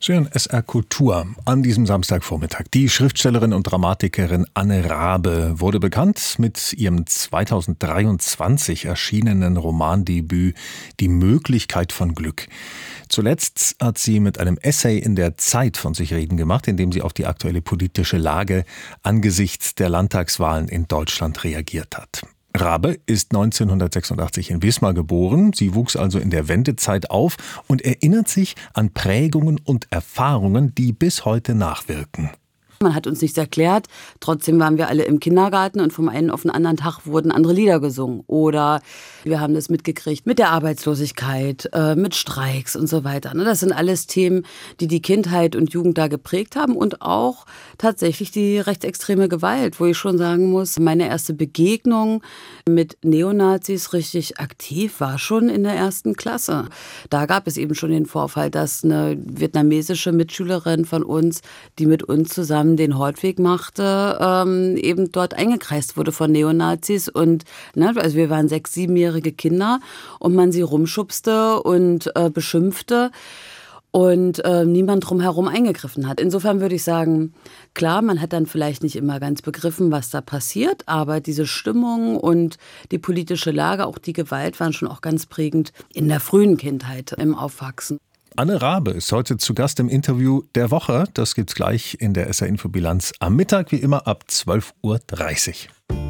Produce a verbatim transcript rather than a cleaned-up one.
Sie hören S R Kultur an diesem Samstagvormittag. Die Schriftstellerin und Dramatikerin Anne Raabe wurde bekannt mit ihrem zweitausenddreiundzwanzig erschienenen Romandebüt Die Möglichkeit von Glück. Zuletzt hat sie mit einem Essay in der Zeit von sich reden gemacht, in dem sie auf die aktuelle politische Lage angesichts der Landtagswahlen in Deutschland reagiert hat. Raabe ist neunzehnhundertsechsundachtzig in Wismar geboren. Sie wuchs also in der Wendezeit auf und erinnert sich an Prägungen und Erfahrungen, die bis heute nachwirken. Man hat uns nichts erklärt, trotzdem waren wir alle im Kindergarten und vom einen auf den anderen Tag wurden andere Lieder gesungen. Oder wir haben das mitgekriegt mit der Arbeitslosigkeit, äh, mit Streiks und so weiter. Das sind alles Themen, die die Kindheit und Jugend da geprägt haben und auch tatsächlich die rechtsextreme Gewalt, wo ich schon sagen muss, meine erste Begegnung mit Neonazis richtig aktiv war schon in der ersten Klasse. Da gab es eben schon den Vorfall, dass eine vietnamesische Mitschülerin von uns, die mit uns zusammen den Hortweg machte, ähm, eben dort eingekreist wurde von Neonazis. Und ne, also wir waren sechs-, siebenjährige Kinder und man sie rumschubste und äh, beschimpfte und äh, niemand drumherum eingegriffen hat. Insofern würde ich sagen, klar, man hat dann vielleicht nicht immer ganz begriffen, was da passiert, aber diese Stimmung und die politische Lage, auch die Gewalt, waren schon auch ganz prägend in der frühen Kindheit im Aufwachsen. Anne Raabe ist heute zu Gast im Interview der Woche. Das gibt's gleich in der S R Info Bilanz am Mittag, wie immer ab zwölf Uhr dreißig.